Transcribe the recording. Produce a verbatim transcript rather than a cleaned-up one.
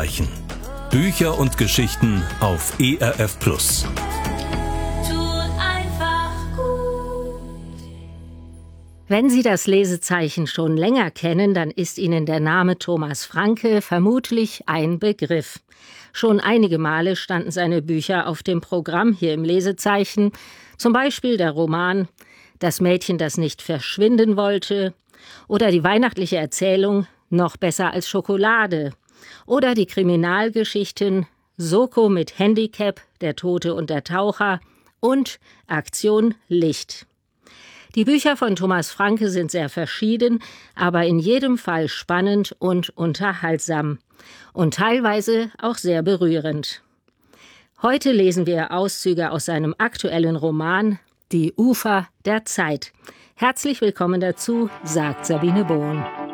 Lesezeichen. Bücher und Geschichten auf E R F Plus. Wenn Sie das Lesezeichen schon länger kennen, dann ist Ihnen der Name Thomas Francke vermutlich ein Begriff. Schon einige Male standen seine Bücher auf dem Programm hier im Lesezeichen, zum Beispiel der Roman »Das Mädchen, das nicht verschwinden wollte« oder die weihnachtliche Erzählung »Noch besser als Schokolade« oder die Kriminalgeschichten »Soko mit Handicap«, »Der Tote und der Taucher« und »Aktion Licht«. Die Bücher von Thomas Francke sind sehr verschieden, aber in jedem Fall spannend und unterhaltsam. Und teilweise auch sehr berührend. Heute lesen wir Auszüge aus seinem aktuellen Roman »Die Ufer der Zeit«. Herzlich willkommen dazu, sagt Sabine Bohn.